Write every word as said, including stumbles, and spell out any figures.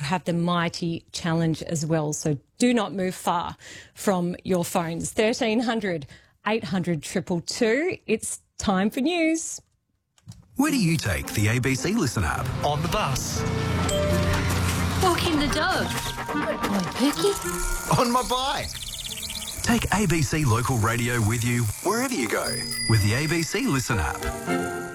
have the Mighty Challenge as well. So do not move far from your phones. thirteen hundred, eight hundred, two two two. It's time for news. Where do you take the A B C Listen app? On the bus. Walking the dog. On Perky. On my bike. Take A B C Local Radio with you wherever you go with the A B C Listen app.